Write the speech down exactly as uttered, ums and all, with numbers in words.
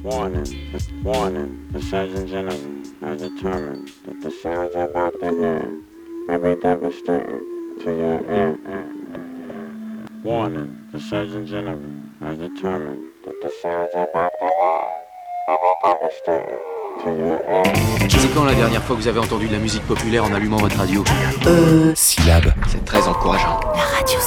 Warning, warning, the Surgeon General has determined that the sounds you're about to hear may be devastating to your ear. Warning, the Surgeon General has determined that the sounds you're about to hear may be devastating to your ear. C'est quand la dernière fois que vous avez entendu de la musique populaire en allumant votre radio? Euh... Syllabe. C'est très encourageant. La radio